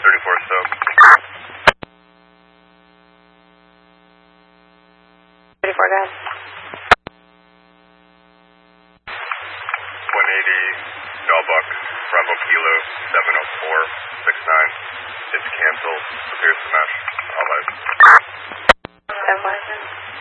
34 Stoke. 34, go ahead. 180 Dogbuck, Bravo Kilo 70469. It's canceled. Appears to mesh. All right.